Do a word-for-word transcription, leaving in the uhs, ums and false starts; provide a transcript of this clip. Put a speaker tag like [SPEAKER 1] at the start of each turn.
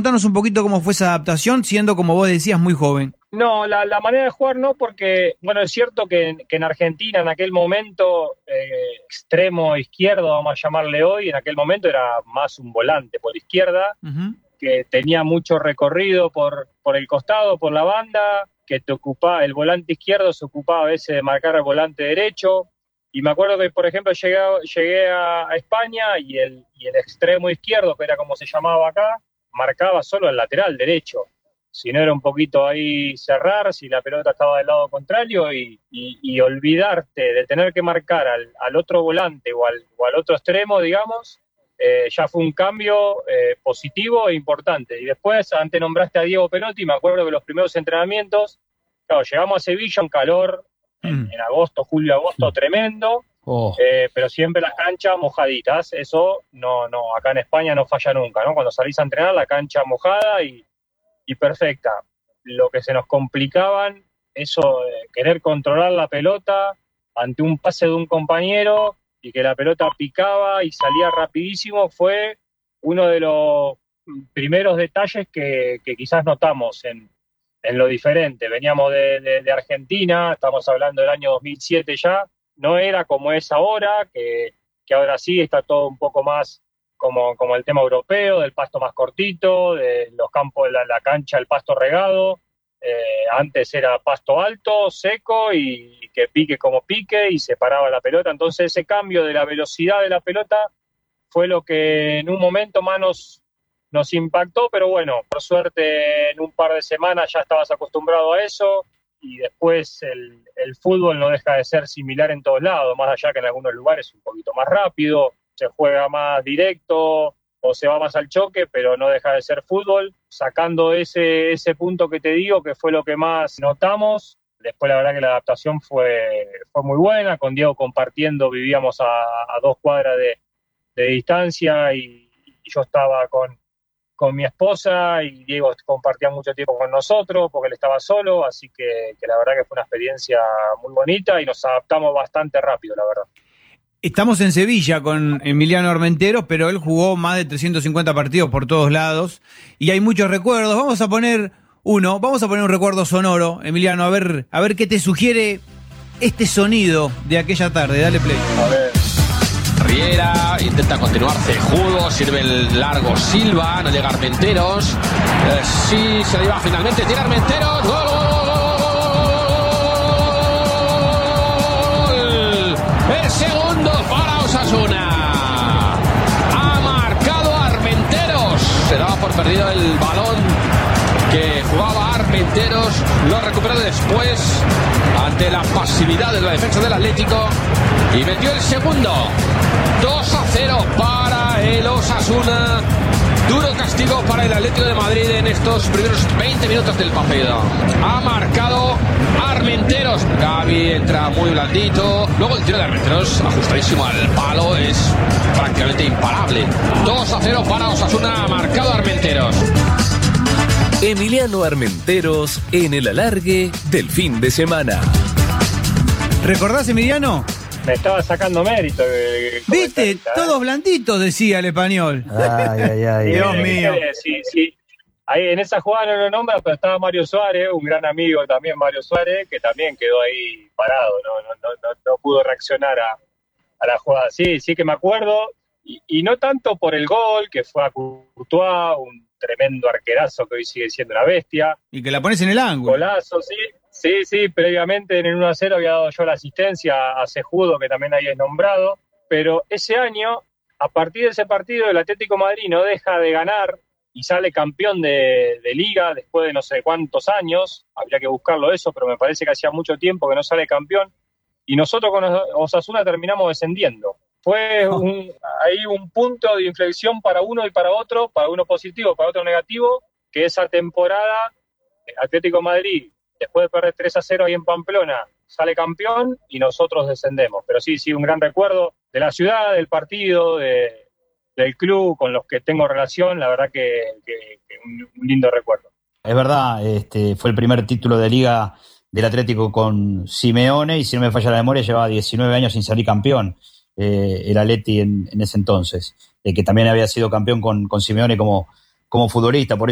[SPEAKER 1] contarnos un poquito cómo fue esa adaptación, siendo, como vos decías, muy joven.
[SPEAKER 2] No, la, la manera de jugar no, porque, bueno, es cierto que, que en Argentina en aquel momento, eh, extremo izquierdo, vamos a llamarle hoy, en aquel momento era más un volante por izquierda, uh-huh. que tenía mucho recorrido por, por el costado, por la banda, que te ocupaba, el volante izquierdo se ocupaba a veces de marcar al volante derecho. Y me acuerdo que, por ejemplo, llegué, llegué a, a España y el, y el extremo izquierdo, que era como se llamaba acá, marcaba solo el lateral derecho. Si no era un poquito ahí cerrar, si la pelota estaba del lado contrario y, y, y olvidarte de tener que marcar al, al otro volante o al, o al otro extremo, digamos, eh, ya fue un cambio eh, positivo e importante. Y después, antes nombraste a Diego Perotti, me acuerdo que los primeros entrenamientos, claro, llegamos a Sevilla, un calor en, en agosto, julio, agosto, tremendo, oh. eh, pero siempre las canchas mojaditas. Eso no, no, acá en España no falla nunca, ¿no? Cuando salís a entrenar, la cancha mojada y y perfecta. Lo que se nos complicaban, eso, eh, querer controlar la pelota ante un pase de un compañero y que la pelota picaba y salía rapidísimo, fue uno de los primeros detalles que, que quizás notamos en, en lo diferente. Veníamos de, de, de Argentina, estamos hablando del año dos mil siete ya, no era como es ahora, que, que ahora sí está todo un poco más Como, como el tema europeo, del pasto más cortito, de los campos, la, la cancha, el pasto regado. Eh, antes era pasto alto, seco y, y que pique como pique y se paraba la pelota. Entonces ese cambio de la velocidad de la pelota fue lo que en un momento más nos, nos impactó, pero bueno, por suerte en un par de semanas ya estabas acostumbrado a eso y después el, el fútbol no deja de ser similar en todos lados, más allá que en algunos lugares un poquito más rápido, se juega más directo o se va más al choque, pero no deja de ser fútbol. Sacando ese, ese punto que te digo, que fue lo que más notamos, después la verdad que la adaptación fue, fue muy buena, con Diego compartiendo, vivíamos a, a dos cuadras de, de distancia y, y yo estaba con, con mi esposa y Diego compartía mucho tiempo con nosotros porque él estaba solo, así que, que la verdad que fue una experiencia muy bonita y nos adaptamos bastante rápido, la verdad.
[SPEAKER 1] Estamos en Sevilla con Emiliano Armenteros, pero él jugó más de trescientos cincuenta partidos por todos lados y hay muchos recuerdos. Vamos a poner uno, vamos a poner un recuerdo sonoro, Emiliano, a ver, a ver qué te sugiere este sonido de aquella tarde. Dale play.
[SPEAKER 2] A ver.
[SPEAKER 3] Riera intenta continuar, cejudo, sirve el largo Silva, no llega Armenteros. Eh, sí, se le iba finalmente, tira Armenteros, gol, gol, gol, gol. El segundo para Osasuna. Ha marcado Armenteros. Se daba por perdido el balón que jugaba Armenteros. Lo ha recuperado después ante la pasividad de la defensa del Atlético. Y metió el segundo. dos a cero para el Osasuna. Duro castigo para el Atlético de Madrid en estos primeros veinte minutos del partido. Ha marcado Armenteros. Gavi entra muy blandito. Luego el tiro de Armenteros, ajustadísimo al palo, es prácticamente imparable. dos a cero para Osasuna. Ha marcado Armenteros.
[SPEAKER 4] Emiliano Armenteros en el alargue del fin de semana.
[SPEAKER 1] ¿Recordás, Emiliano?
[SPEAKER 2] Me estaba sacando mérito.
[SPEAKER 1] ¿Viste? ¿Eh? Todos blanditos, decía el español.
[SPEAKER 5] Ay, ay, ay.
[SPEAKER 1] Dios mío.
[SPEAKER 2] Sí, sí. Ahí en esa jugada no lo nombra, pero estaba Mario Suárez, un gran amigo también, Mario Suárez, que también quedó ahí parado, no, no, no, no, no pudo reaccionar a, a la jugada. Sí, sí que me acuerdo, y, y no tanto por el gol, que fue a Courtois, un tremendo arquerazo que hoy sigue siendo una bestia.
[SPEAKER 1] Y que la pones en el ángulo.
[SPEAKER 2] Golazo, sí. Sí, sí, previamente en el uno a cero había dado yo la asistencia a Cejudo, que también ahí es nombrado, pero ese año, a partir de ese partido, el Atlético de Madrid no deja de ganar y sale campeón de, de Liga después de no sé cuántos años, habría que buscarlo eso, pero me parece que hacía mucho tiempo que no sale campeón, y nosotros con Osasuna terminamos descendiendo. Fue un, ahí un punto de inflexión para uno y para otro, para uno positivo, para otro negativo, que esa temporada Atlético de Madrid, después de perder tres a cero ahí en Pamplona, sale campeón y nosotros descendemos. Pero sí, sí, un gran recuerdo de la ciudad, del partido, de, del club con los que tengo relación. La verdad que, que, que un, un lindo recuerdo.
[SPEAKER 5] Es verdad, este fue el primer título de Liga del Atlético con Simeone y si no me falla la memoria llevaba diecinueve años sin salir campeón, eh, el Atleti en, en ese entonces, eh, que también había sido campeón con, con Simeone como, como futbolista. Por